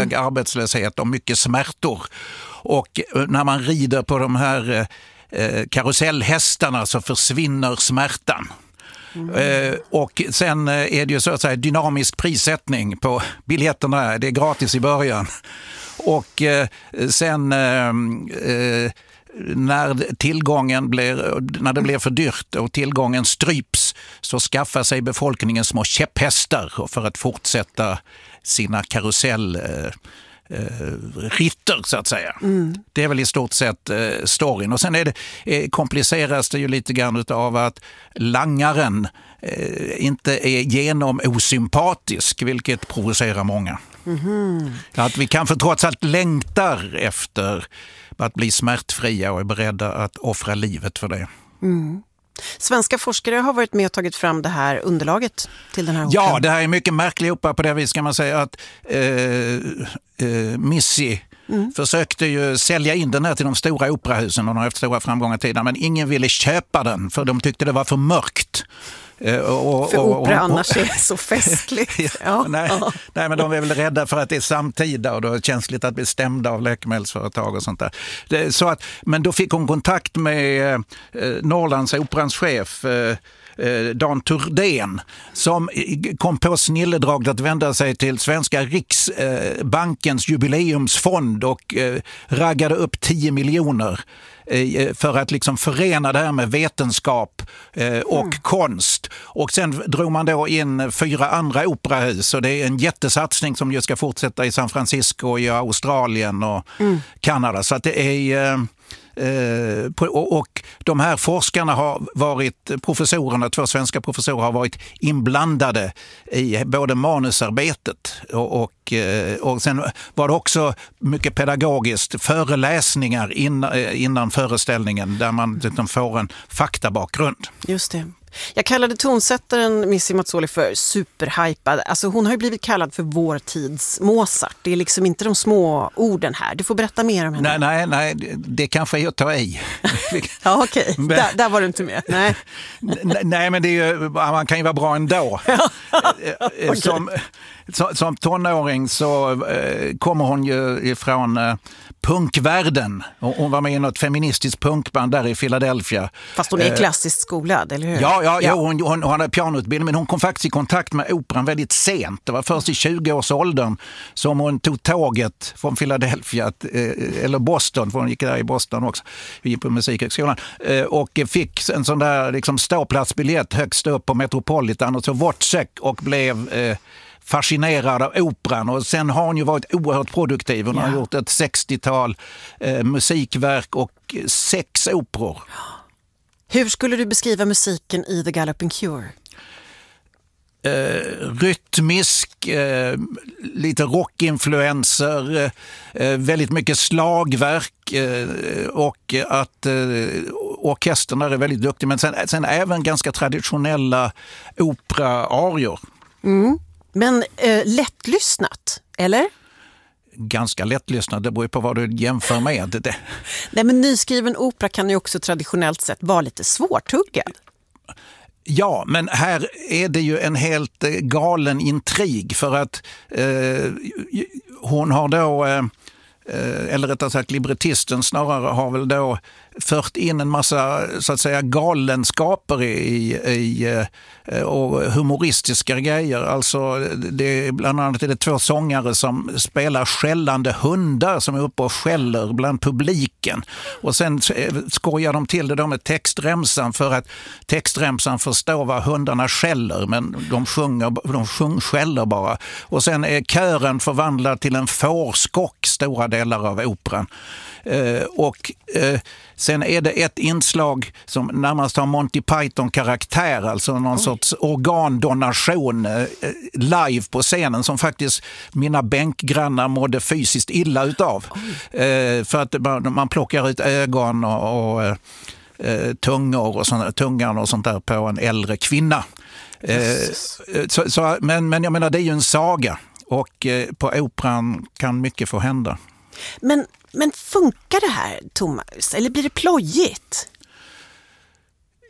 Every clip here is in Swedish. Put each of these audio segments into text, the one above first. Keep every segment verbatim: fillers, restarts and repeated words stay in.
hög mm. arbetslöshet och mycket smärtor. Och när man rider på de här eh, karusellhästarna så försvinner smärtan. Mm. Eh, och sen är det ju så att säga dynamisk prissättning på biljetterna. Det är gratis i början. Och eh, sen eh, eh, när tillgången blir, när det blir för dyrt och tillgången stryps, så skaffar sig befolkningen små käpphästar för att fortsätta sina karusell eh, ritter så att säga. Mm. Det är väl i stort sett eh, storyn. Och sen är det, eh, kompliceras det ju lite grann av att langaren eh, inte är genom osympatisk, vilket provocerar många. Mm-hmm. Att vi kanske trots allt längtar efter att bli smärtfria och är beredda att offra livet för det. Mm. Svenska forskare har varit med och tagit fram det här underlaget till den här operan. Ja, det här är mycket märklig opera på det vis kan man säga att eh, eh, Missy mm. försökte ju sälja in den här till de stora operahusen och de har haft stora framgångar tidigare, men ingen ville köpa den för de tyckte det var för mörkt. Och, och, för opera och, och, annars är så festligt. ja, ja. Nej, nej, men de är väl rädda för att det är samtida och då är det känsligt att bli stämda av läkemedelsföretag och sånt där. Det, så att, men då fick hon kontakt med eh, Norrlands operans chef eh, Dan Turdén som kom på snilledrag att vända sig till Svenska Riksbankens jubileumsfond och eh, raggade upp tio miljoner för att liksom förena det här med vetenskap eh, och mm. konst. Och sen drog man då in fyra andra operahus och det är en jättesatsning som ju ska fortsätta i San Francisco, i Australien och mm. Kanada. Så att det är... Eh, Eh, och, och de här forskarna har varit, professorerna, två svenska professorer har varit inblandade i både manusarbetet och, och, och sen var det också mycket pedagogiskt föreläsningar innan, innan föreställningen där man liksom får en faktabakgrund. Just det. Jag kallade tonsättaren Missy Mazzoli för superhypad. Alltså hon har ju blivit kallad för vår tids Mozart. Det är liksom inte de små orden här. Du får berätta mer om henne. Nej, nej, nej det kanske är att ta i. ja, okej. Okay. Där, där var du inte med. Nej, nej men det är ju, man kan ju vara bra ändå. okay. som, som, som tonåring så eh, kommer hon ju ifrån eh, punkvärlden. Hon var med i något feministiskt punkband där i Philadelphia. Fast hon är klassiskt skolad, eller hur? Ja, ja, ja. Jo, hon, hon, hon hade pianoutbildning, men hon kom faktiskt i kontakt med operan väldigt sent. Det var först i tjugo-årsåldern som hon tog tåget från Philadelphia, eller Boston, för hon gick där i Boston också, vi gick på musikhögskolan, och fick en sån där liksom, ståplatsbiljett högst upp på Metropolitan och så Wozzeck och blev... Eh, fascinerad av operan och sen har hon ju varit oerhört produktiv. Hon ja. har gjort ett sextiotal eh, musikverk och sex operor. Hur skulle du beskriva musiken i The Galloping Cure? Eh, rytmisk, eh, lite rockinfluenser, eh, väldigt mycket slagverk eh, och att eh, orkestern är väldigt duktig, men sen, sen även ganska traditionella opera-arior. Mm. Men eh, lättlyssnat, eller? Ganska lättlyssnat, det beror på vad du jämför med. Det. Nej, men nyskriven opera kan ju också traditionellt sett vara lite svårtuggad. Ja, men här är det ju en helt eh, galen intrig för att eh, hon har då... Eh, eller rättare sagt librettisten snarare har väl då fört in en massa så att säga galenskaper i, i och humoristiska grejer. Alltså det, bland annat är det två sångare som spelar skällande hundar som är uppe och skäller bland publiken. Och sen skojar de till det då med textremsan för att textremsan förstår vad hundarna skäller, men de sjunger, de sjung, skäller bara. Och sen är kören förvandlad till en fårskock stora delar av operan. Eh, och eh, sen är det ett inslag som närmast har Monty Python-karaktär, alltså någon Oj. sorts organdonation eh, live på scenen som faktiskt mina bänkgrannar mådde fysiskt illa utav. Eh, för att man, man plockar ut ögon och, och eh, tungor och sånt, tungan och sånt där på en äldre kvinna. Eh, så, så, men, men jag menar, det är ju en saga och eh, på operan kan mycket få hända. Men, men funkar det här, Thomas? Eller blir det plojigt?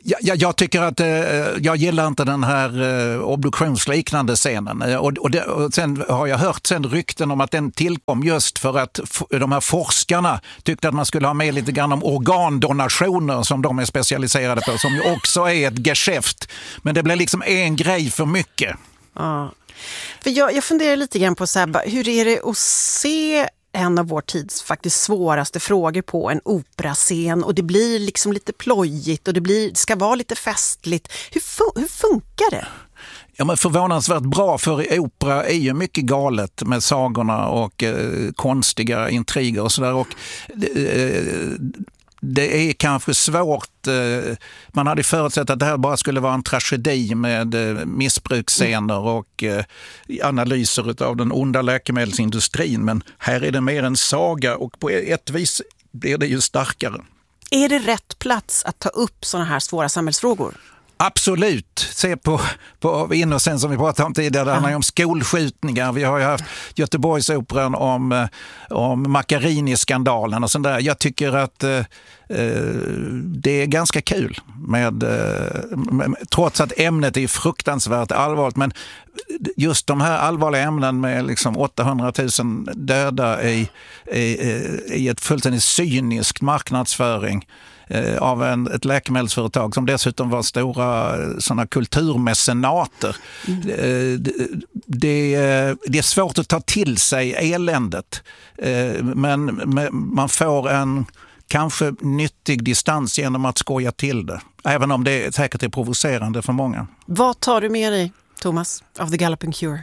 Jag, jag tycker att eh, jag gillar inte den här eh, obduktionsliknande scenen. Och, och, det, och sen har jag hört sen rykten om att den tillkom just för att f- de här forskarna tyckte att man skulle ha med lite grann om organdonationer som de är specialiserade på, som ju också är ett geschäft. Men det blev liksom en grej för mycket. Ja. För jag, jag funderar lite grann på så här, hur är det att se en av vår tids faktiskt svåraste frågor på en operascen, och det blir liksom lite plojigt och det, blir, det ska vara lite festligt. Hur, fu- hur funkar det? Ja, men förvånansvärt bra, för opera är ju mycket galet med sagorna och eh, konstiga intriger och sådär. Och eh, det är kanske svårt. Eh, man hade förutsett att det här bara skulle vara en tragedi med eh, missbruksscener och eh, analyser av den onda läkemedelsindustrin. Men här är det mer en saga, och på ett vis blir det ju starkare. Är det rätt plats att ta upp sådana här svåra samhällsfrågor? Absolut. Se på, på Innocent som vi pratade om tidigare. Det handlar ju om skolskjutningar. Vi har ju haft Göteborgsoperan om, om Macchiarini-skandalen och sånt där. Jag tycker att eh, det är ganska kul med, eh, med, trots att ämnet är fruktansvärt allvarligt. Men just de här allvarliga ämnen med liksom åttahundratusen döda i, i, i ett fullständigt cynisk marknadsföring av en, ett läkemedelsföretag som dessutom var stora såna kulturmecenater. Mm. Det, det, det är svårt att ta till sig eländet, men man får en kanske nyttig distans genom att skoja till det, även om det säkert är provocerande för många. Vad tar du med dig, Thomas, av The Galloping Cure?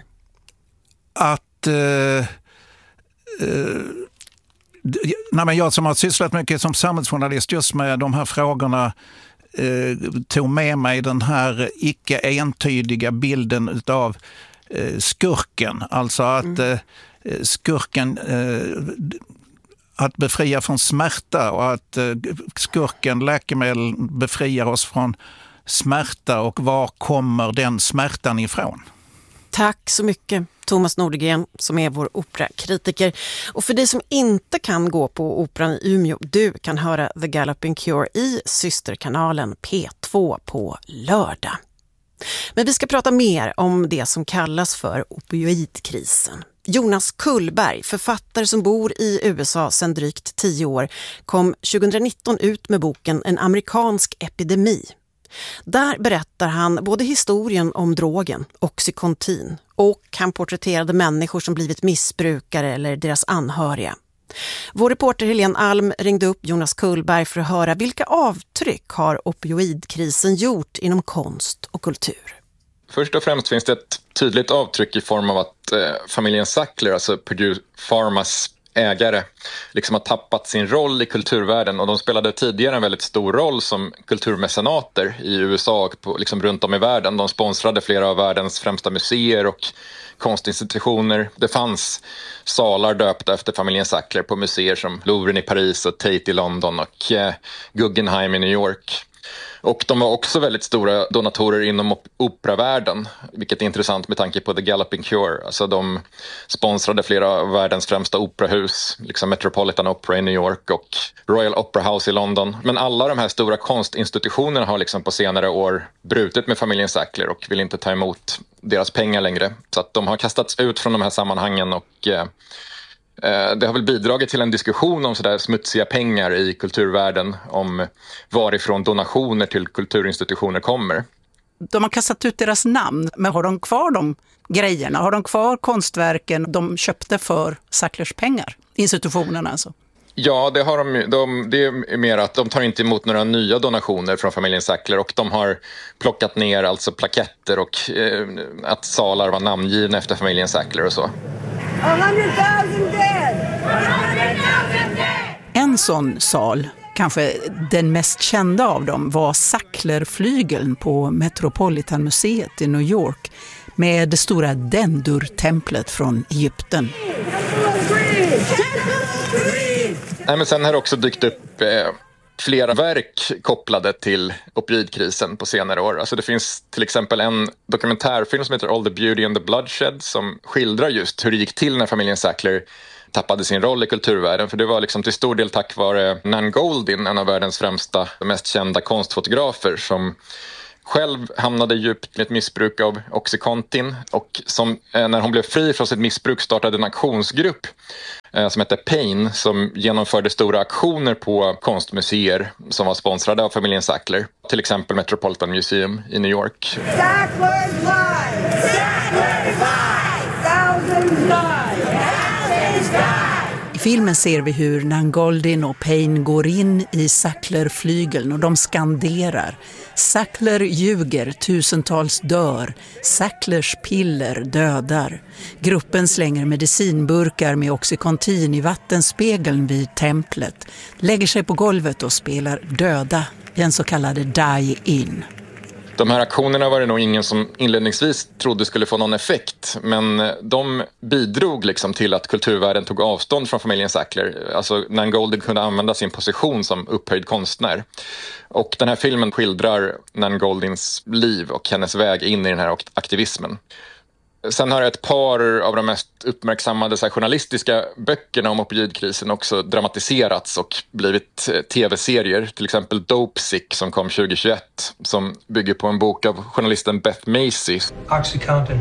Att uh, uh, Nej, men jag som har sysslat mycket som samhällsjournalist just med de här frågorna eh, tog med mig den här icke-entydiga bilden av eh, skurken. Alltså att mm. eh, skurken eh, att befria från smärta, och att eh, skurken, läkemedel, befriar oss från smärta, och var kommer den smärtan ifrån? Tack så mycket, Thomas Nordegren, som är vår operakritiker. Och för dig som inte kan gå på operan i Umeå, du kan höra The Galloping Cure i systerkanalen P två på lördag. Men vi ska prata mer om det som kallas för opioidkrisen. Jonas Kullberg, författare som bor i U S A sedan drygt tio år, kom tjugonitton ut med boken En amerikansk epidemi. Där berättar han både historien om drogen, Oxycontin, och han porträtterade människor som blivit missbrukare eller deras anhöriga. Vår reporter Helene Alm ringde upp Jonas Kullberg för att höra vilka avtryck har opioidkrisen gjort inom konst och kultur. Först och främst finns det ett tydligt avtryck i form av att eh, familjen Sackler, alltså Purdue Pharmas ägare, liksom har tappat sin roll i kulturvärlden, och de spelade tidigare en väldigt stor roll som kulturmecenater i U S A och på, liksom runt om i världen. De sponsrade flera av världens främsta museer och konstinstitutioner. Det fanns salar döpta efter familjen Sackler på museer som Louvren i Paris och Tate i London och eh, Guggenheim i New York. Och de var också väldigt stora donatorer inom operavärlden, vilket är intressant med tanke på The Galloping Cure. Alltså de sponsrade flera av världens främsta operahus, liksom Metropolitan Opera i New York och Royal Opera House i London. Men alla de här stora konstinstitutionerna har liksom på senare år brutit med familjen Sackler och vill inte ta emot deras pengar längre. Så att de har kastats ut från de här sammanhangen, och eh, det har väl bidragit till en diskussion om sådär smutsiga pengar i kulturvärlden, om varifrån donationer till kulturinstitutioner kommer. De har kastat ut deras namn, men har de kvar de grejerna? Har de kvar konstverken de köpte för Sacklers pengar? Institutionerna alltså? Ja, det har de, de. Det är mer att de tar inte emot några nya donationer från familjen Sackler, och de har plockat ner alltså plaketter och eh, att salar var namngivna efter familjen Sackler och så. En sån sal, kanske den mest kända av dem, var Sacklerflygeln på Metropolitanmuseet i New York med det stora Dendur-templet från Egypten. Nej, men sen har det också dykt upp eh, flera verk kopplade till opioidkrisen på senare år. Alltså det finns till exempel en dokumentärfilm som heter All the Beauty and the Bloodshed som skildrar just hur det gick till när familjen Sackler tappade sin roll i kulturvärlden. För det var liksom till stor del tack vare Nan Goldin, en av världens främsta, mest kända konstfotografer, som själv hamnade djupt i ett missbruk av Oxycontin och som när hon blev fri från sitt missbruk startade en aktionsgrupp som hette Pain, som genomförde stora aktioner på konstmuseer som var sponsrade av familjen Sackler. Till exempel Metropolitan Museum i New York. Sackler's live! Sackler's live! Thousands die! Thousands die! I filmen ser vi hur Nan Goldin och Pain går in i Sackler-flygeln och de skanderar: Sackler ljuger, tusentals dör. Sacklers piller dödar. Gruppen slänger medicinburkar med Oxycontin i vattenspegeln vid templet, lägger sig på golvet och spelar döda i en så kallad die-in. De här aktionerna var det nog ingen som inledningsvis trodde skulle få någon effekt, men de bidrog liksom till att kulturvärlden tog avstånd från familjen Sackler. Alltså Nan Goldin kunde använda sin position som upphöjd konstnär. Och den här filmen skildrar Nan Goldins liv och hennes väg in i den här aktivismen. Sen har ett par av de mest uppmärksammade så här, journalistiska böckerna om opioidkrisen också dramatiserats och blivit tv-serier. Till exempel Dope Sick som kom tjugohundratjugoett, som bygger på en bok av journalisten Beth Macy. Oxycontin.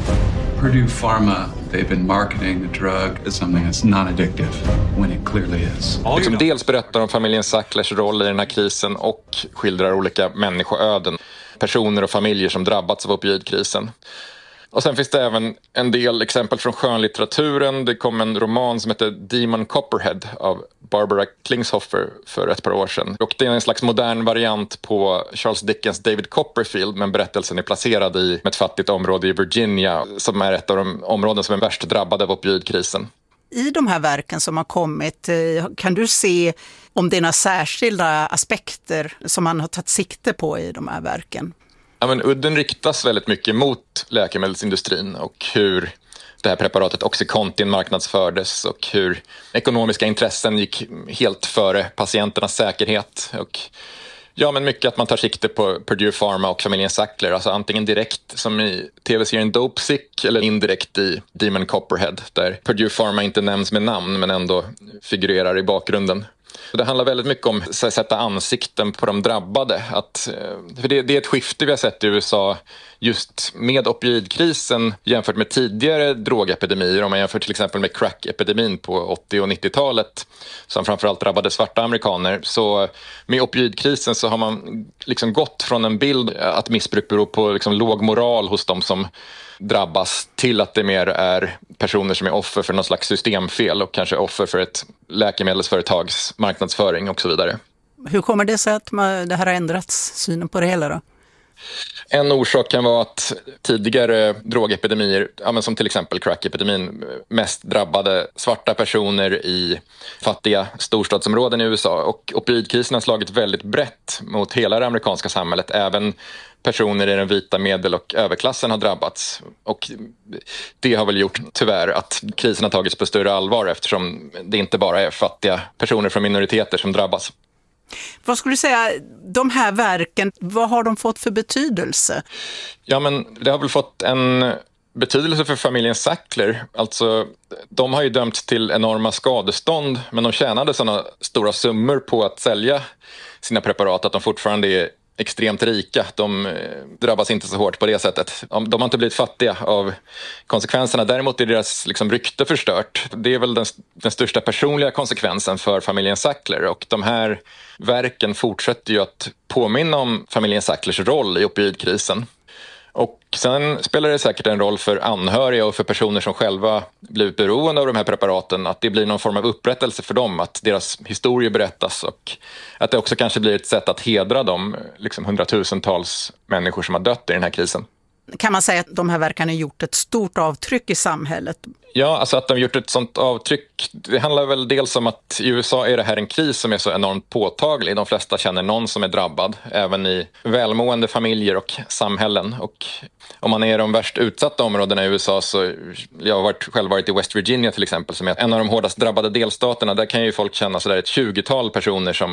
Purdue Pharma, they've been marketing the drug as something that's not addictive when it clearly is. Liksom dels berättar om familjen Sacklers roll i den här krisen och skildrar olika människoöden, personer och familjer som drabbats av opioidkrisen. Och sen finns det även en del exempel från skönlitteraturen. Det kom en roman som heter Demon Copperhead av Barbara Kingshoffer för ett par år sedan. Och det är en slags modern variant på Charles Dickens David Copperfield, men berättelsen är placerad i ett fattigt område i Virginia som är ett av de områden som är värst drabbade av opioidkrisen. I de här verken som har kommit, kan du se om det är några särskilda aspekter som man har tagit sikte på i de här verken? Ja, men udden riktas väldigt mycket mot läkemedelsindustrin och hur det här preparatet Oxycontin marknadsfördes och hur ekonomiska intressen gick helt före patienternas säkerhet. Och ja, men mycket att man tar sikte på Purdue Pharma och familjen Sackler, alltså antingen direkt som i tv-serien Dope Sick eller indirekt i Demon Copperhead, där Purdue Pharma inte nämns med namn men ändå figurerar i bakgrunden. Det handlar väldigt mycket om att sätta ansikten på de drabbade. Att, för det, det är ett skifte vi har sett i U S A just med opioidkrisen jämfört med tidigare drogepidemier. Om man jämför till exempel med crack-epidemin på åttio- och nittiotalet som framförallt drabbade svarta amerikaner. Så med opioidkrisen så har man liksom gått från en bild att missbruk beror på liksom låg moral hos de som drabbas till att det mer är personer som är offer för någon slags systemfel och kanske offer för ett läkemedelsföretags marknadsföring och så vidare. Hur kommer det sig att det här har ändrats, synen på det hela då? En orsak kan vara att tidigare drogepidemier, ja, men som till exempel crack-epidemin, mest drabbade svarta personer i fattiga storstadsområden i U S A. Och opioidkrisen har slagit väldigt brett mot hela det amerikanska samhället. Även personer i den vita medel- och överklassen har drabbats. Och det har väl gjort tyvärr att krisen har tagits på större allvar eftersom det inte bara är fattiga personer från minoriteter som drabbas. Vad skulle du säga, de här verken, vad har de fått för betydelse? Ja, men det har väl fått en betydelse för familjen Sackler. Alltså, de har ju dömts till enorma skadestånd, men de tjänade sådana stora summor på att sälja sina preparat att de fortfarande är extremt rika. De drabbas inte så hårt på det sättet. De har inte blivit fattiga av konsekvenserna. Däremot är deras liksom rykte förstört. Det är väl den, den största personliga konsekvensen för familjen Sackler. Och de här verken fortsätter ju att påminna om familjen Sacklers roll i opioidkrisen. Och sen spelar det säkert en roll för anhöriga och för personer som själva blivit beroende av de här preparaten, att det blir någon form av upprättelse för dem, att deras historier berättas och att det också kanske blir ett sätt att hedra de liksom hundratusentals människor som har dött i den här krisen. Kan man säga att de här verkarna har gjort ett stort avtryck i samhället? Ja, alltså att de har gjort ett sånt avtryck, det handlar väl dels om att i U S A är det här en kris som är så enormt påtaglig. De flesta känner någon som är drabbad, även i välmående familjer och samhällen. Och om man är i de värst utsatta områdena i U S A, så jag har varit, själv varit i West Virginia till exempel, som är en av de hårdast drabbade delstaterna. Där kan ju folk känna så där ett tjugotal personer som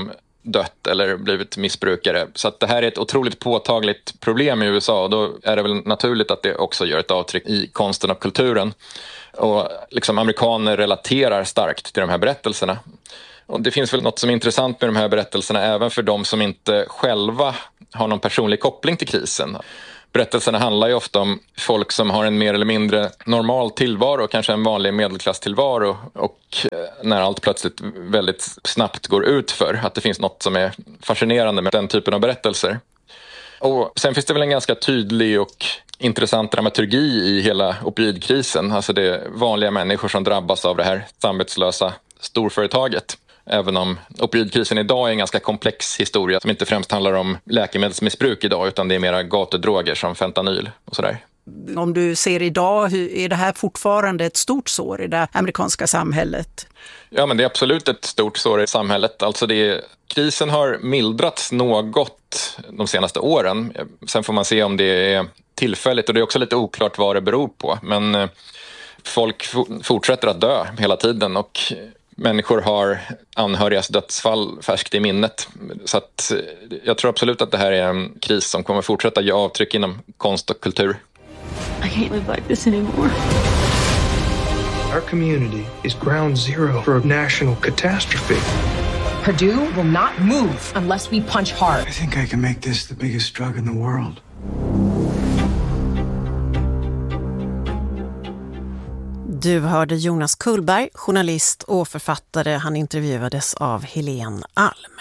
dött eller blivit missbrukare. Så att det här är ett otroligt påtagligt problem i U S A och då är det väl naturligt att det också gör ett avtryck i konsten och kulturen. Och liksom amerikaner relaterar starkt till de här berättelserna. Och det finns väl något som är intressant med de här berättelserna även för de som inte själva har någon personlig koppling till krisen. Berättelserna handlar ju ofta om folk som har en mer eller mindre normal tillvaro, kanske en vanlig medelklasstillvaro, och när allt plötsligt väldigt snabbt går ut för att det finns något som är fascinerande med den typen av berättelser. Och sen finns det väl en ganska tydlig och intressant dramaturgi i hela opioidkrisen. Alltså det är vanliga människor som drabbas av det här samvetslösa storföretaget. Även om opioidkrisen idag är en ganska komplex historia som inte främst handlar om läkemedelsmissbruk idag utan det är mera gatudroger som fentanyl och sådär. Om du ser idag, är det här fortfarande ett stort sår i det amerikanska samhället? Ja, men det är absolut ett stort sår i samhället. Alltså det är, krisen har mildrats något de senaste åren. Sen får man se om det är tillfälligt och det är också lite oklart vad det beror på. Men folk fortsätter att dö hela tiden och människor har anhörigas dödsfall färskt i minnet. Så att jag tror absolut att det här är en kris som kommer fortsätta ge avtryck inom konst och kultur. I can't live like this anymore. Our community is ground zero for a national catastrophe. Purdue will not move unless we punch hard. I think I can make this the biggest drug in the world. Du hörde Jonas Kullberg, journalist och författare. Han intervjuades av Helene Alm.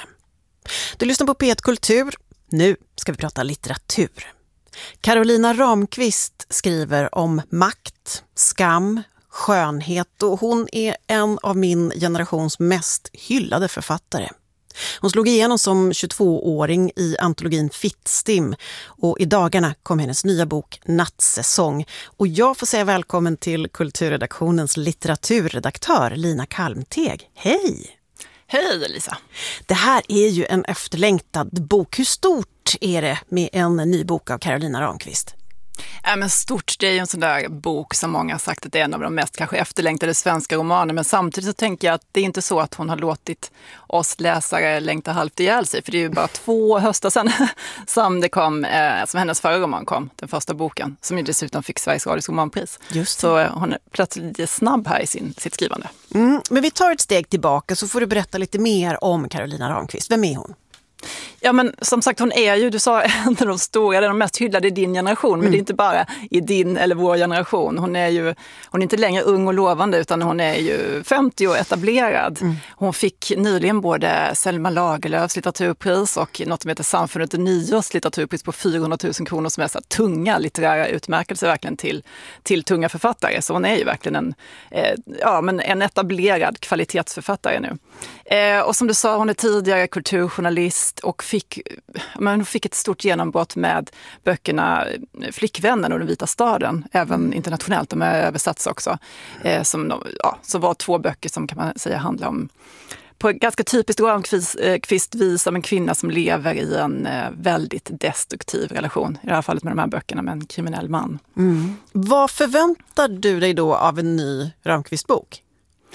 Du lyssnar på P ett Kultur. Nu ska vi prata litteratur. Carolina Ramqvist skriver om makt, skam, skönhet och hon är en av min generations mest hyllade författare. Hon slog igenom som tjugotvååring i antologin Fittstim och i dagarna kom hennes nya bok Nattsäsong. Och jag får säga välkommen till kulturredaktionens litteraturredaktör Lina Kalmteg. Hej! Hej Lisa! Det här är ju en efterlängtad bok. Hur stort är det med en ny bok av Carolina Ramqvist? Ja, men stort, det är ju en sån där bok som många har sagt att det är en av de mest kanske efterlängtade svenska romaner. Men samtidigt så tänker jag att det är inte så att hon har låtit oss läsare längta halvt ihjäl sig. För det är ju bara två höstar sedan som, det kom, eh, som hennes förra roman kom, den första boken. Som ju dessutom fick Sveriges Radios romanpris. Just det. Så eh, hon är plötsligt lite snabb här i sin, sitt skrivande. Mm, men vi tar ett steg tillbaka så får du berätta lite mer om Carolina Ramqvist. Vem är hon? Ja, men som sagt, hon är ju, du sa, en av de stora, det är de mest hyllade i din generation. Men mm. det är inte bara i din eller vår generation. Hon är ju, hon är inte längre ung och lovande utan hon är ju femtio och etablerad. Mm. Hon fick nyligen både Selma Lagerlöfs litteraturpris och något som heter Samfundet Nyårs litteraturpris på fyrahundratusen kronor som är så tunga litterära utmärkelser verkligen till, till tunga författare. Så hon är ju verkligen en, eh, ja, men en etablerad kvalitetsförfattare nu. Eh, och som du sa, hon är tidigare kulturjournalist och fick, men fick ett stort genombrott med böckerna Flickvännen och Den vita staden, även internationellt, de är översatts också. Eh, som, ja, så var två böcker som kan man säga handlar om på ett ganska typiskt Ramqvist-vis om en kvinna som lever i en eh, väldigt destruktiv relation, i det här fallet med de här böckerna med en kriminell man. Mm. Vad förväntar du dig då av en ny Ramqvist-bok?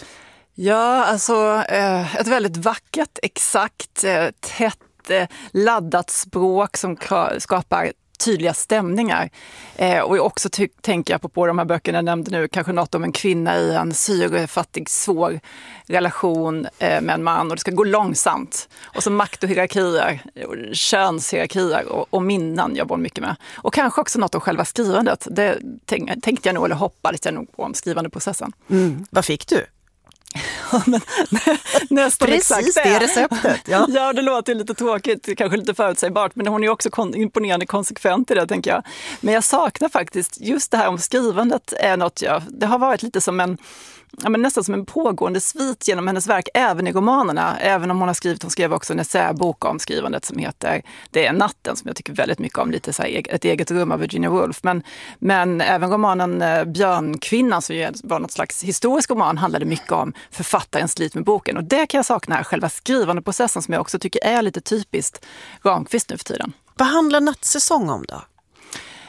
Ja, alltså eh, ett väldigt vackert, exakt, eh, tätt, eh, laddat språk som kra- skapar tydliga stämningar. Eh, och också ty- tänker jag på, på de här böckerna jag nämnde nu, kanske något om en kvinna i en syrefattig, svår relation eh, med en man och det ska gå långsamt. Och så makt och hierarkier, och könshierarkier och, och minnen jobbar hon mycket med. Och kanske också något om själva skrivandet. Det tänk- tänkte jag nog, eller hoppades jag nog på om skrivandeprocessen. Mm. Vad fick du? Ja, men, nästan precis exakt det är receptet. Ja. Ja, det låter lite tråkigt, kanske lite förutsägbart, men hon är också kon- imponerande konsekvent i det, tänker jag. Men jag saknar faktiskt just det här om skrivandet är något jag, det har varit lite som en Ja, men nästan som en pågående svit genom hennes verk, även i romanerna. Även om hon har skrivit, hon skrev också en essäbok om skrivandet som heter Det är natten, som jag tycker väldigt mycket om, lite så här, Ett eget rum av Virginia Woolf. Men, men även romanen Björnkvinnan, som ju var något slags historisk roman, handlade mycket om författarens liv med boken. Och det kan jag sakna här, själva skrivande processen som jag också tycker är lite typiskt Ramqvist nu för tiden. Vad handlar Nattsäsong om då?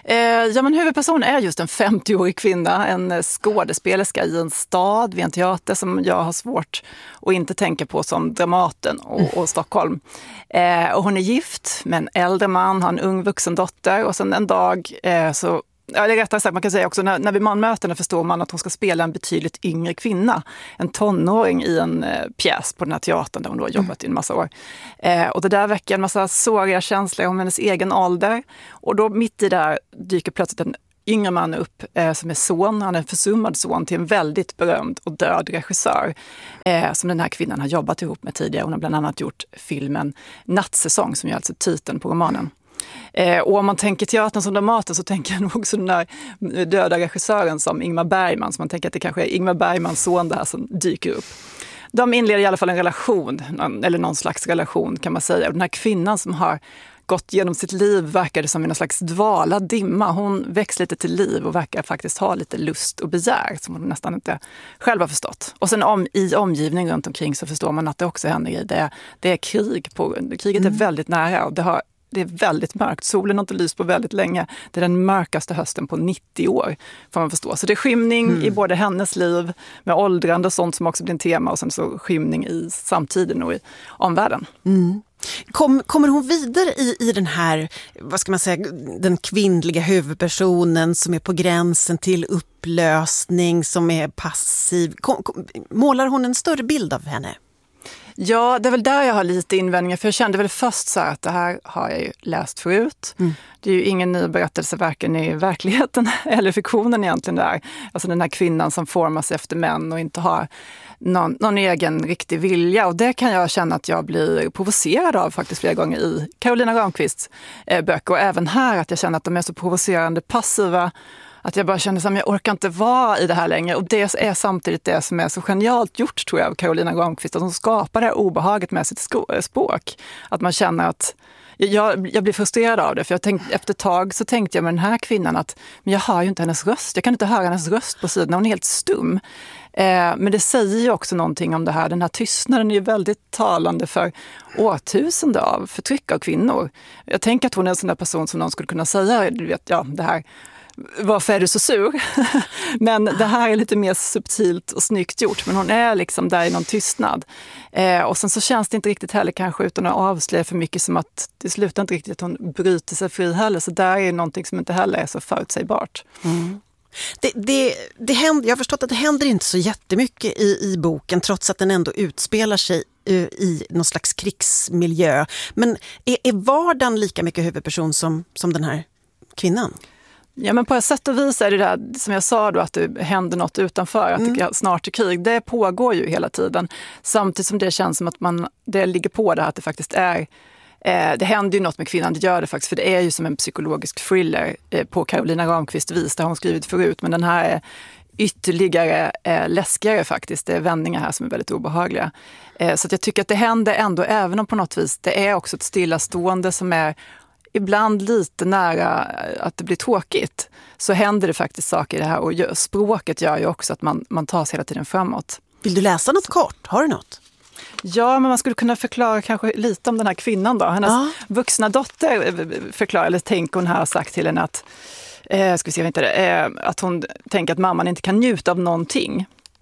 Eh, ja, men huvudpersonen är just en femtioårig kvinna, en skådespelerska i en stad vid en teater som jag har svårt att inte tänka på som Dramaten och, och Stockholm. Eh, och hon är gift med en äldre man, har en ung vuxen dotter och sen en dag eh, så Ja, det är rättare sagt, man kan säga också när, när vi man möter henne förstår man att hon ska spela en betydligt yngre kvinna, en tonåring i en eh, pjäs på den här teatern där hon då har jobbat mm. i en massa år. Eh, och det där väcker en massa såriga känslor om hennes egen ålder. Och då mitt i där dyker plötsligt en yngre man upp eh, som är son, han är en försummad son till en väldigt berömd och död regissör eh, som den här kvinnan har jobbat ihop med tidigare. Hon har bland annat gjort filmen Nattsäsong som är alltså titeln på romanen. Eh, och om man tänker teatern som Dramaten så tänker jag nog också den där döda regissören som Ingmar Bergman, så man tänker att det kanske är Ingmar Bergmans son där som dyker upp. De inleder i alla fall en relation, eller någon slags relation kan man säga. Och den här kvinnan som har gått genom sitt liv verkar det som en slags dvala dimma. Hon väcks lite till liv och verkar faktiskt ha lite lust och begär som hon nästan inte själv har förstått. Och sen om, i omgivningen runt omkring så förstår man att det också händer i det. Det är krig. På, kriget är väldigt nära och det har Det är väldigt mörkt. Solen har inte lyst på väldigt länge. Det är den mörkaste hösten på nittio år, får man förstå. Så det är skymning mm. i både hennes liv med åldrande och sånt som också blir en tema. Och sen så skymning i samtiden och i omvärlden. Mm. Kom, kommer hon vidare i, i den här, vad ska man säga, den kvinnliga huvudpersonen som är på gränsen till upplösning, som är passiv? Kom, kom, målar hon en större bild av henne? Ja, det är väl där jag har lite invändningar. För jag kände väl först så här att det här har jag ju läst förut. Mm. Det är ju ingen ny berättelse varken i verkligheten eller fiktionen egentligen där. Alltså den här kvinnan som formas efter män och inte har någon, någon egen riktig vilja. Och det kan jag känna att jag blir provocerad av faktiskt flera gånger i Carolina Ramqvists eh, böcker. Och även här att jag känner att de är så provocerande passiva. Att jag bara känner att jag orkar inte vara i det här längre. Och det är samtidigt det som är så genialt gjort, tror jag, av Carolina Ramqvist. Att hon skapar det här obehaget med sitt språk. Att man känner att jag, jag blir frustrerad av det. För jag tänkte, efter ett tag så tänkte jag med den här kvinnan att men jag hör ju inte hennes röst. Jag kan inte höra hennes röst på sidan. Hon är helt stum. Eh, men det säger ju också någonting om det här. Den här tystnaden är ju väldigt talande för årtusende av förtryck av kvinnor. Jag tänker att hon är en sån där person som någon skulle kunna säga, du vet, ja, det här... Varför är du så sur? Men det här är lite mer subtilt och snyggt gjort. Men hon är liksom där i någon tystnad. Eh, och sen så känns det inte riktigt heller kanske utan att avslöja för mycket som att det slutar inte riktigt att hon bryter sig fri heller. Så där är någonting som inte heller är så förutsägbart. Mm. Det, det, det händer, jag har förstått att det händer inte så jättemycket i, i boken trots att den ändå utspelar sig i någon slags krigsmiljö. Men är, är vardagen lika mycket huvudperson som, som den här kvinnan? Ja, men på ett sätt och vis är det där som jag sa då, att det händer något utanför, att mm. det snart är krig. Det pågår ju hela tiden. Samtidigt som det känns som att man, det ligger på det här att det faktiskt är, eh, det händer ju något med kvinnan, det gör det faktiskt. För det är ju som en psykologisk thriller eh, på Carolina Ramqvist vis, det har hon skrivit förut. Men den här är ytterligare eh, läskigare faktiskt. Det är vändningar här som är väldigt obehagliga. Eh, så att jag tycker att det händer ändå, även om på något vis det är också ett stillastående som är ibland lite nära att det blir tråkigt, så händer det faktiskt saker i det här. Och språket gör ju också att man, man tar sig hela tiden framåt. Vill du läsa något kort? Har du något? Ja, men man skulle kunna förklara kanske lite om den här kvinnan då. Hennes ja. vuxna dotter förklarar, eller tänker hon här har sagt till henne att, eh, ska vi se, inte det, eh, att hon tänker att mamman inte kan njuta av någonting.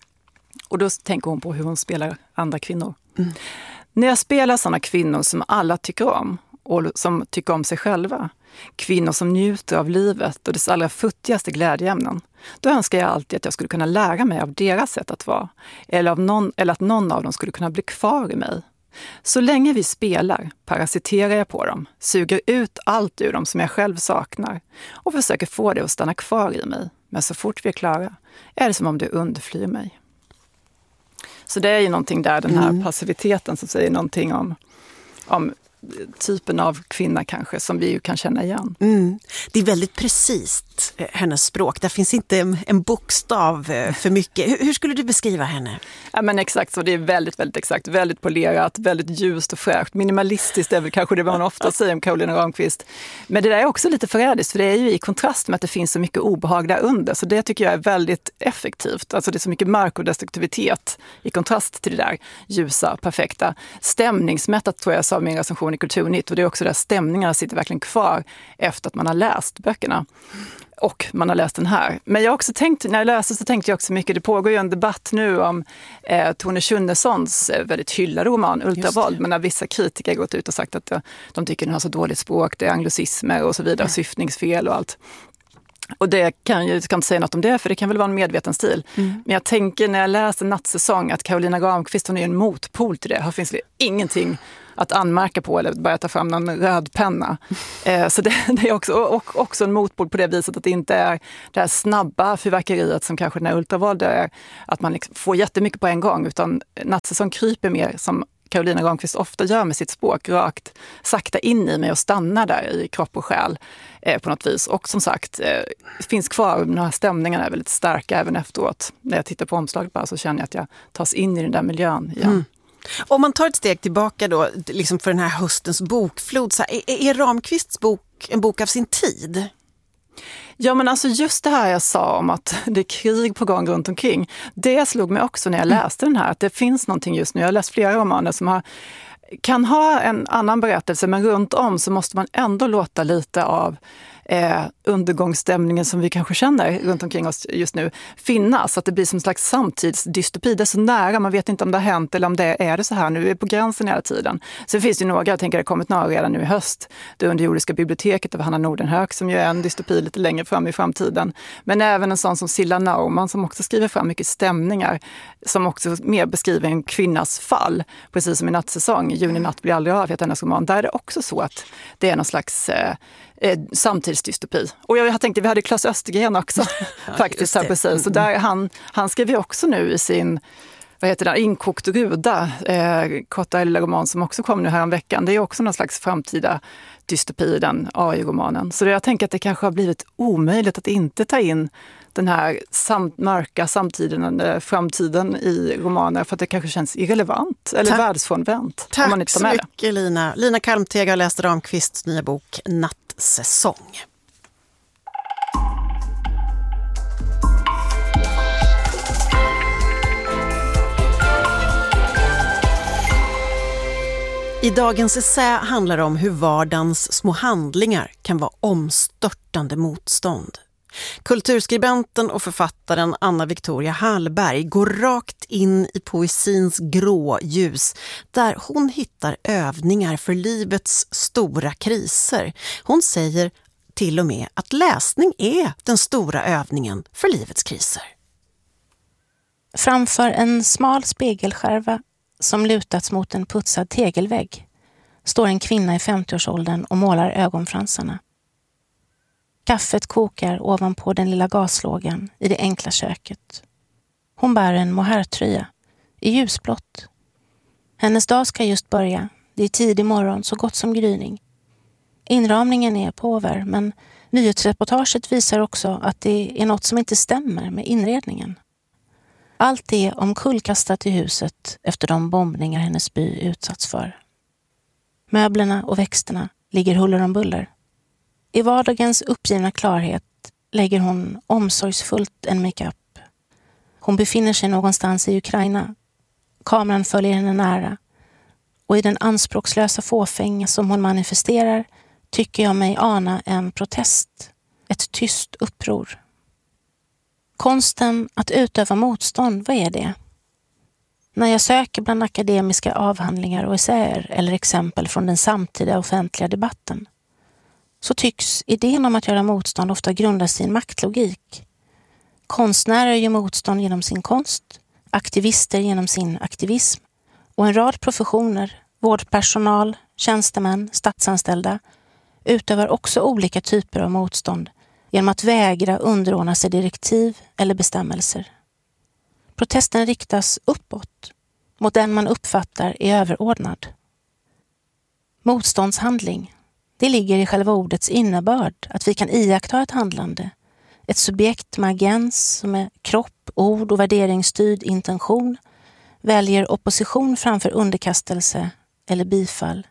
Och då tänker hon på hur hon spelar andra kvinnor. Mm. När jag spelar sådana kvinnor som alla tycker om, och som tycker om sig själva. Kvinnor som njuter av livet och dess allra futtigaste glädjeämnen. Då önskar jag alltid att jag skulle kunna lära mig av deras sätt att vara. Eller, av någon, eller att någon av dem skulle kunna bli kvar i mig. Så länge vi spelar parasiterar jag på dem. Suger ut allt ur dem som jag själv saknar. Och försöker få det att stanna kvar i mig. Men så fort vi är klara är det som om det underflyr mig. Så det är ju någonting där, den här mm. passiviteten som säger någonting om... om typen av kvinna kanske som vi ju kan känna igen. Mm. Det är väldigt precis, hennes språk. Där finns inte en, en bokstav för mycket. Hur, hur skulle du beskriva henne? Ja, men exakt så. Det är väldigt, väldigt exakt. Väldigt polerat, väldigt ljust och fräscht. Minimalistiskt är väl kanske det man ofta säger om Carolina Ramqvist. Men det där är också lite förrädiskt, för det är ju i kontrast med att det finns så mycket obehag där under. Så det tycker jag är väldigt effektivt. Alltså det är så mycket mörk och destruktivitet i kontrast till det där ljusa, perfekta. Stämningsmättat tror jag sa min recension recension i Kulturnytt, och det är också där stämningarna sitter verkligen kvar efter att man har läst böckerna. Och man har läst den här. Men jag också tänkt, när jag läste så tänkte jag också mycket, det pågår ju en debatt nu om eh, Tone Schunnessons eh, väldigt hyllade roman Ultravåld, men när vissa kritiker gått ut och sagt att de, de tycker den har så dåligt språk, det är anglicismer och så vidare, mm. syftningsfel och allt. Och det kan jag kan inte säga något om det, för det kan väl vara en medveten stil. Mm. Men jag tänker när jag läste Nattsäsong att Carolina Granqvist, hon är en motpol till det. Här finns det ingenting att anmärka på eller börja ta fram någon röd penna. Eh, så det, det är också, och, också en motpol på det viset att det inte är det här snabba fyrverkeriet som kanske den här Ultravåld är, att man liksom får jättemycket på en gång, utan Nattsäsong kryper mer som Carolina Granqvist ofta gör med sitt språk, rakt sakta in i mig och stannar där i kropp och själ eh, på något vis. Och som sagt, eh, finns kvar, de här stämningarna är väldigt starka även efteråt. När jag tittar på omslaget bara så känner jag att jag tas in i den där miljön igen. Mm. Om man tar ett steg tillbaka då, liksom för den här höstens bokflod, så här, är, är Ramqvists bok en bok av sin tid? Ja, men alltså just det här jag sa om att det är krig på gång runt omkring, det slog mig också när jag läste den här, att det finns någonting just nu. Jag har läst flera romaner som har, kan ha en annan berättelse, men runt om så måste man ändå låta lite av eh, undergångsstämningen som vi kanske känner runt omkring oss just nu finnas. Att det blir som en slags samtidsdystopi. Det är så nära, man vet inte om det har hänt eller om det är det så här nu. Vi är på gränsen hela tiden. Sen finns det ju några, jag tänker det har kommit några redan nu i höst. Det underjordiska biblioteket av Hanna Nordenhög som ju är en dystopi lite längre fram i framtiden. Men även en sån som Silla Naumann som också skriver fram mycket stämningar som också mer beskriver en kvinnas fall. Precis som i Nattsäsong, Juni natt blir aldrig av, heter hennes roman. Där är det också så att det är någon slags eh, eh, samtidsdystopi. Och jag, jag tänkte, vi hade Claes Östergren också ja, faktiskt här precis. Så där han, han skrev ju också nu i sin, vad heter det, Inkokt ruda, eh, korta lilla roman som också kom nu här om veckan. Det är också någon slags framtida dystopi i den A I-romanen. Så jag tänker att det kanske har blivit omöjligt att inte ta in den här sam- mörka samtiden, äh, framtiden i romaner för att det kanske känns irrelevant eller Tack. världsfrånvänt. Tack om man inte så med mycket Lina. Lina Kalmteg har läst Ramqvists nya bok Nattsäsong. I dagens essä handlar det om hur vardagens små handlingar kan vara omstörtande motstånd. Kulturskribenten och författaren Anna Victoria Hallberg går rakt in i poesins grå ljus där hon hittar övningar för livets stora kriser. Hon säger till och med att läsning är den stora övningen för livets kriser. Framför en smal spegelskärva som lutats mot en putsad tegelvägg står en kvinna i femtioårsåldern och målar ögonfransarna. Kaffet kokar ovanpå den lilla gaslågan i det enkla köket. Hon bär en mohairtröja i ljusblått. Hennes dag ska just börja. Det är tidig morgon, så gott som gryning. Inramningen är påver, men nyhetsreportaget visar också att det är något som inte stämmer med inredningen. Allt är omkullkastat i huset efter de bombningar hennes by utsatts för. Möblerna och växterna ligger huller om buller. I vardagens uppgivna klarhet lägger hon omsorgsfullt en make-up. Hon befinner sig någonstans i Ukraina. Kameran följer henne nära. Och i den anspråkslösa fåfänga som hon manifesterar tycker jag mig ana en protest. Ett tyst uppror. Konsten att utöva motstånd, vad är det? När jag söker bland akademiska avhandlingar och essäer eller exempel från den samtida offentliga debatten så tycks idén om att göra motstånd ofta grundas i en maktlogik. Konstnärer gör motstånd genom sin konst, aktivister genom sin aktivism och en rad professioner, vårdpersonal, tjänstemän, statsanställda utövar också olika typer av motstånd genom att vägra underordna sig direktiv eller bestämmelser. Protesten riktas uppåt, mot den man uppfattar är överordnad. Motståndshandling, det ligger i själva ordets innebörd att vi kan iaktta ett handlande, ett subjekt med agens som är kropp, ord och värderingsstyrd intention, väljer opposition framför underkastelse eller bifall.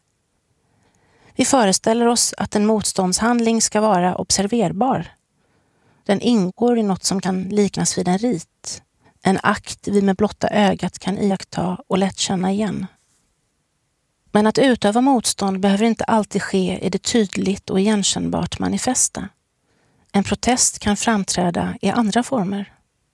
Vi föreställer oss att en motståndshandling ska vara observerbar. Den ingår i något som kan liknas vid en rit. En akt vi med blotta ögat kan iaktta och lätt känna igen. Men att utöva motstånd behöver inte alltid ske i det tydligt och igenkännbart manifesta. En protest kan framträda i andra former.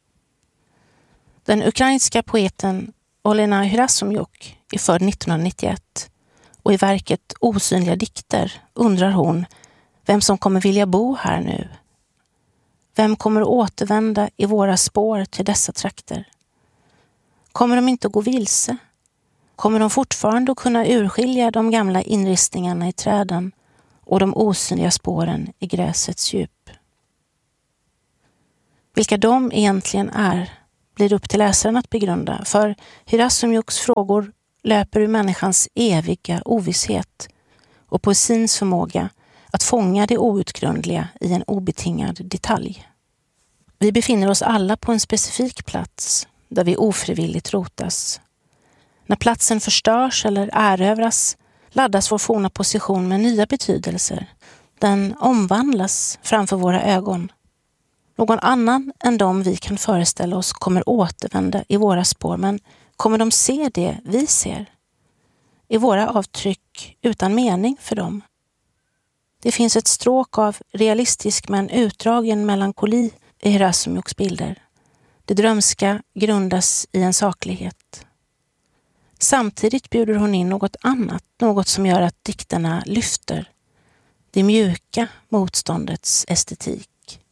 Den ukrainska poeten Olena Hyrazomjuk är född nittonhundranittioett och i verket Osynliga dikter undrar hon vem som kommer vilja bo här nu. Vem kommer att återvända i våra spår till dessa trakter? Kommer de inte att gå vilse? Kommer de fortfarande att kunna urskilja de gamla inristningarna i träden och de osynliga spåren i gräsets djup? Vilka de egentligen är blir upp till läsaren att begrunda, för Hyrazomjuks frågor löper ur människans eviga ovisshet och poesins förmåga att fånga det outgrundliga i en obetingad detalj. Vi befinner oss alla på en specifik plats där vi ofrivilligt rotas. När platsen förstörs eller erövras laddas vår forna position med nya betydelser. Den omvandlas framför våra ögon. Någon annan än de vi kan föreställa oss kommer återvända i våra spår, men kommer de se det vi ser? Är våra avtryck utan mening för dem? Det finns ett stråk av realistisk men utdragen melankoli i Hyrazomjuks bilder. Det drömska grundas i en saklighet. Samtidigt bjuder hon in något annat, något som gör att dikterna lyfter. Det mjuka motståndets estetik.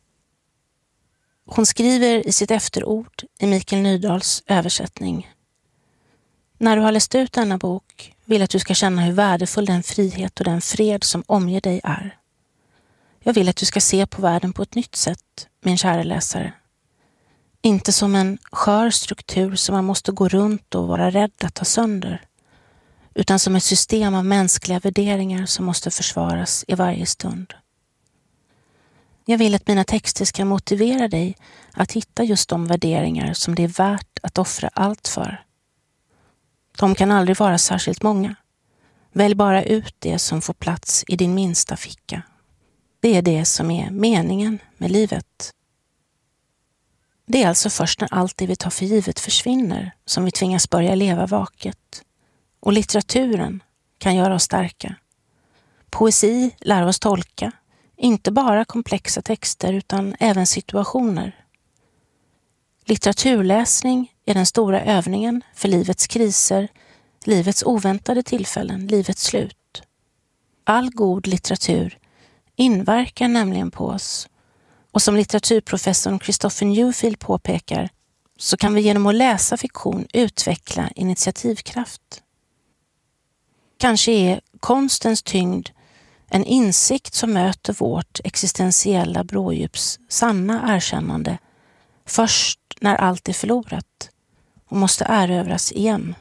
Hon skriver i sitt efterord i Mikael Nydahls översättning: när du har läst ut denna bok vill att du ska känna hur värdefull den frihet och den fred som omger dig är. Jag vill att du ska se på världen på ett nytt sätt, min kära läsare. Inte som en skör struktur som man måste gå runt och vara rädd att ta sönder, utan som ett system av mänskliga värderingar som måste försvaras i varje stund. Jag vill att mina texter ska motivera dig att hitta just de värderingar som det är värt att offra allt för. De kan aldrig vara särskilt många. Välj bara ut det som får plats i din minsta ficka. Det är det som är meningen med livet. Det är alltså först när allt det vi tar för givet försvinner som vi tvingas börja leva vaket. Och litteraturen kan göra oss starka. Poesi lär oss tolka, inte bara komplexa texter utan även situationer. Litteraturläsning är den stora övningen för livets kriser, livets oväntade tillfällen, livets slut. All god litteratur inverkar nämligen på oss. Och som litteraturprofessorn Christopher Newfield påpekar så kan vi genom att läsa fiktion utveckla initiativkraft. Kanske är konstens tyngd en insikt som möter vårt existentiella brådjups sanna erkännande först när allt är förlorat och måste erövras igen.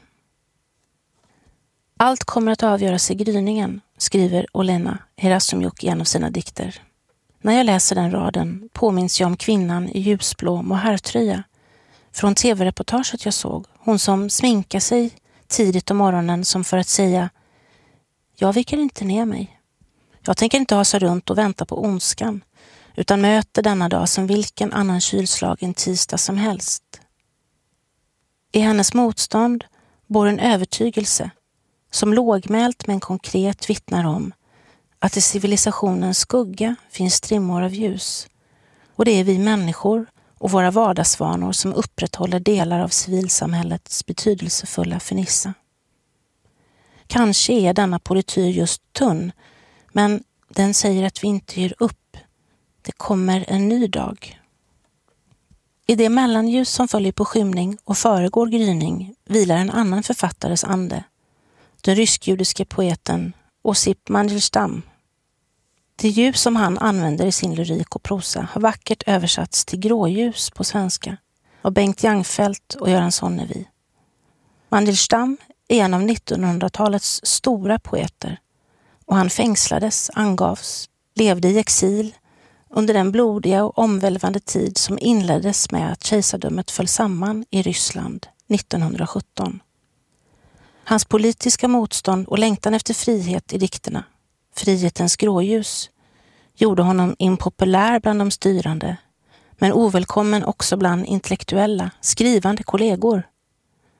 Allt kommer att avgöras i gryningen, skriver Olena Hyrazomjuk i en av sina dikter. När jag läser den raden påminns jag om kvinnan i ljusblå mohairtröja från tv-reportaget jag såg. Hon som sminkar sig tidigt om morgonen som för att säga: jag viker inte ner mig. Jag tänker inte hasa runt och vänta på ondskan, utan möter denna dag som vilken annan kylslagen tisdag som helst. I hennes motstånd bor en övertygelse som lågmält men konkret vittnar om att i civilisationens skugga finns strimmor av ljus, och det är vi människor och våra vardagsvanor som upprätthåller delar av civilsamhällets betydelsefulla fernissa. Kanske är denna polityr just tunn, men den säger att vi inte ger upp. Det kommer en ny dag. I det mellanljus som följer på skymning och föregår gryning vilar en annan författares ande, den rysk-judiske poeten Osip Mandelstam. Det ljus som han använder i sin lyrik och prosa har vackert översatts till gråljus på svenska av Bengt Jangfelt och Göran Sonnevi. Mandelstam är en av nittonhundratalets stora poeter, och han fängslades, angavs, levde i exil under den blodiga och omvälvande tid som inleddes med att kejsardömet föll samman i Ryssland nittonhundrasjutton. Hans politiska motstånd och längtan efter frihet i dikterna, frihetens gråljus, gjorde honom impopulär bland de styrande, men ovälkommen också bland intellektuella, skrivande kollegor.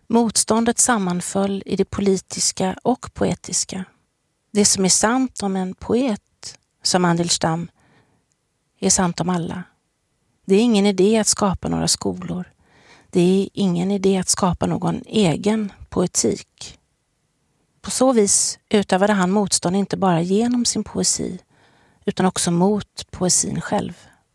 Motståndet sammanföll i det politiska och poetiska. Det som är sant om en poet, som Mandelstam, är sant om alla. Det är ingen idé att skapa några skolor. Det är ingen idé att skapa någon egen poetik. På så vis utövade han motstånd inte bara genom sin poesi, utan också mot poesin själv.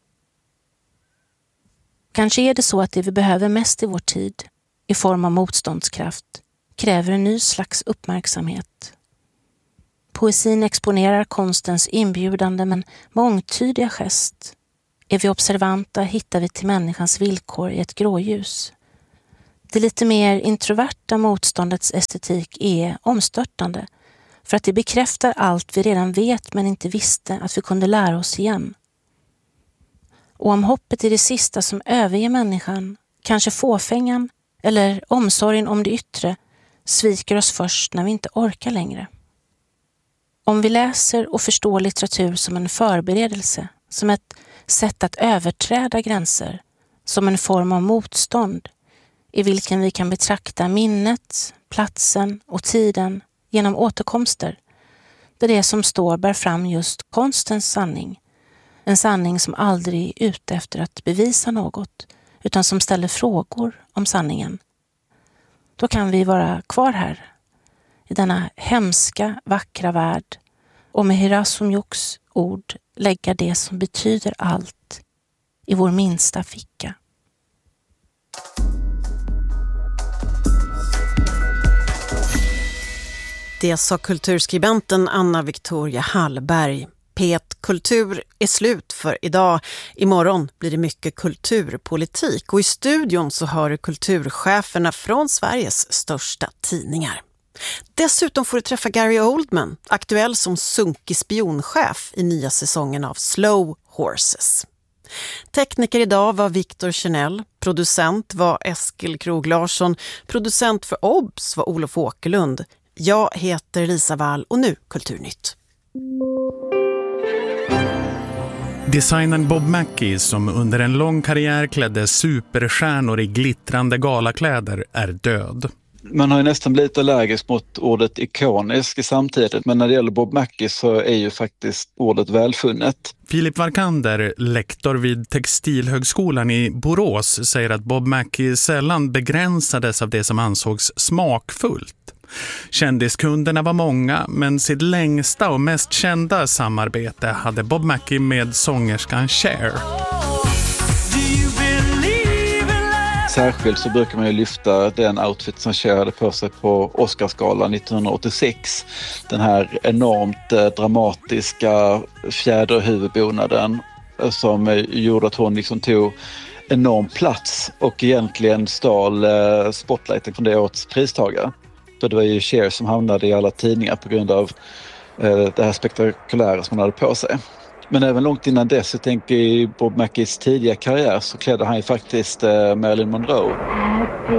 Kanske är det så att det vi behöver mest i vår tid, i form av motståndskraft, kräver en ny slags uppmärksamhet. Poesin exponerar konstens inbjudande men mångtydiga gest. Är vi observanta hittar vi till människans villkor i ett gråljus. Det lite mer introverta motståndets estetik är omstörtande för att det bekräftar allt vi redan vet men inte visste att vi kunde lära oss igen. Och om hoppet är det sista som överger människan, kanske fåfängan eller omsorgen om det yttre, sviker oss först när vi inte orkar längre. Om vi läser och förstår litteratur som en förberedelse, som ett sätt att överträda gränser, som en form av motstånd i vilken vi kan betrakta minnet, platsen och tiden genom återkomster, där det som står bär fram just konstens sanning, en sanning som aldrig är ute efter att bevisa något, utan som ställer frågor om sanningen. Då kan vi vara kvar här, i denna hemska, vackra värld, och med Hirasumjuks ord lägga det som betyder allt i vår minsta ficka. Det sa kulturskribenten Anna Victoria Hallberg. P ett Kultur är slut för idag. Imorgon blir det mycket kulturpolitik och i studion så hör du kulturcheferna från Sveriges största tidningar. Dessutom får du träffa Gary Oldman, aktuell som sunkig spionchef i nya säsongen av Slow Horses. Tekniker idag var Victor Chanel, producent var Eskil Krog Larsson, producent för Obs var Olof Åkerlund. Jag heter Lisa Wall och nu Kulturnytt. Designern Bob Mackie, som under en lång karriär klädde superstjärnor i glittrande galakläder, är död. Man har ju nästan blivit allergisk mot ordet ikonisk samtidigt, men när det gäller Bob Mackie så är ju faktiskt ordet välfunnet. Filip Varkander, lektor vid Textilhögskolan i Borås, säger att Bob Mackie sällan begränsades av det som ansågs smakfullt. Kändiskunderna var många, men sitt längsta och mest kända samarbete hade Bob Mackie med sångerskan Cher. Särskilt så brukar man ju lyfta den outfit som Cher hade på sig på Oscarsgalan nittonhundraåttiosex. Den här enormt eh, dramatiska fjäderhuvudbonaden som gjorde att hon liksom tog enorm plats och egentligen stal eh, spotlighten från det årets pristagare. För det var ju Cher som hamnade i alla tidningar på grund av eh, det här spektakulära som hon hade på sig. Men även långt innan dess, så tänker i Bob Mackies tidiga karriär, så klädde han ju faktiskt eh, Marilyn Monroe. Happy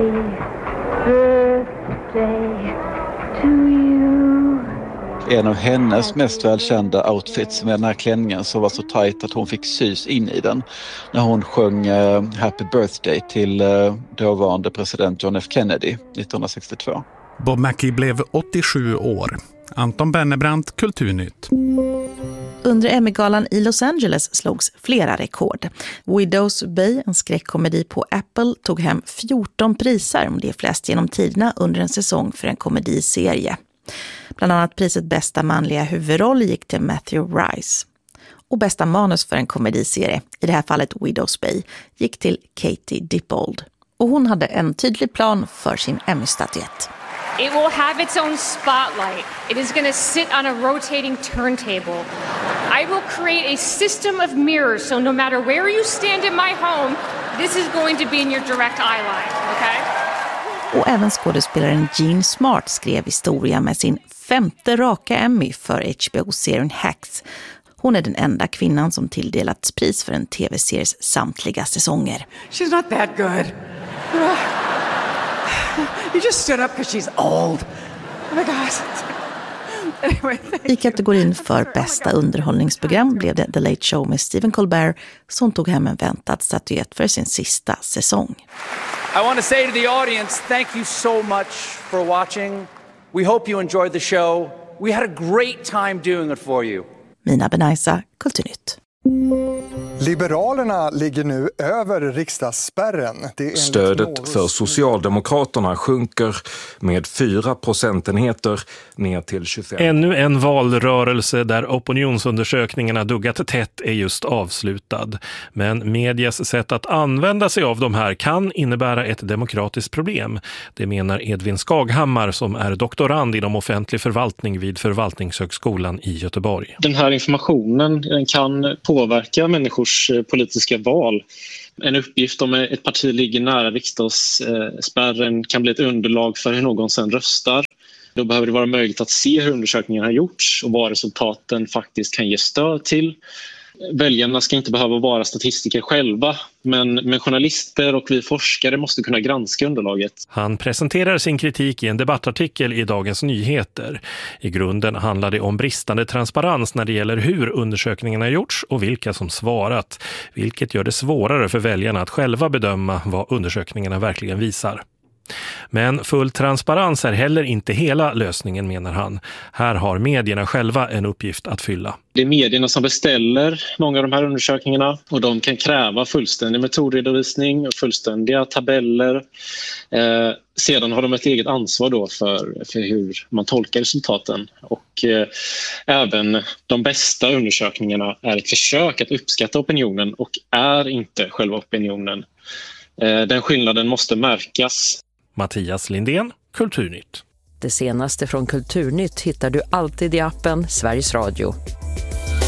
birthday to you. En av hennes mest välkända outfits med den här klänningen som var så tajt att hon fick sys in i den när hon sjöng eh, Happy Birthday till eh, dåvarande president John F. Kennedy nittonhundrasextiotvå. Bob Mackie blev åttiosju år. Anton Bennebrant, Kulturnytt. Under Emmy-galan i Los Angeles slogs flera rekord. Widows Bay, en skräckkomedi på Apple, tog hem fjorton priser, om det är flest genom tiderna under en säsong för en komediserie. Bland annat priset bästa manliga huvudroll gick till Matthew Rice. Och bästa manus för en komediserie, i det här fallet Widows Bay, gick till Katie Dippold. Och hon hade en tydlig plan för sin Emmy-statyett. It will have its own spotlight. It is going to sit on a rotating turntable. I will create a system of mirrors, so no matter where you stand in my home, this is going to be in your direct eye line, okay? Och även skådespelaren Jean Smart skrev historia med sin femte raka Emmy för H B O-serien Hacks. Hon är den enda kvinnan som tilldelats pris för en tv-series samtliga säsonger. She's not that good. You just stood up because she's old. Oh my God. Anyway, I kategorin för bästa underhållningsprogram blev det The Late Show med Stephen Colbert som tog hem en väntad statyett för sin sista säsong. I want to say to the audience, thank you so much for watching. We hope you enjoyed the show. We had a great time doing it for you. Mina Benaisa, Kulturnytt. Liberalerna ligger nu över riksdagsspärren. Det Stödet för Socialdemokraterna sjunker med fyra procentenheter ner till tjugofem. Ännu en valrörelse där opinionsundersökningarna duggat tätt är just avslutad. Men medias sätt att använda sig av de här kan innebära ett demokratiskt problem. Det menar Edvin Skaghammar som är doktorand inom offentlig förvaltning vid Förvaltningshögskolan i Göteborg. Den här informationen kan påverka människors politiska val. En uppgift om ett parti ligger nära riksdagsspärren kan bli ett underlag för hur någon sen röstar. Då behöver det vara möjligt att se hur undersökningarna har gjorts och vad resultaten faktiskt kan ge stöd till. Väljarna ska inte behöva vara statistiker själva, men, men journalister och vi forskare måste kunna granska underlaget. Han presenterar sin kritik i en debattartikel i Dagens Nyheter. I grunden handlar det om bristande transparens när det gäller hur undersökningarna har gjorts och vilka som svarat, vilket gör det svårare för väljarna att själva bedöma vad undersökningarna verkligen visar. Men full transparens är heller inte hela lösningen, menar han. Här har medierna själva en uppgift att fylla. Det är medierna som beställer många av de här undersökningarna och de kan kräva fullständig metodredovisning och fullständiga tabeller. Eh, sedan har de ett eget ansvar då för, för hur man tolkar resultaten. Och eh, även de bästa undersökningarna är ett försök att uppskatta opinionen och är inte själva opinionen. Eh, den skillnaden måste märkas. Mattias Lindén, Kulturnytt. Det senaste från Kulturnytt hittar du alltid i appen Sveriges Radio.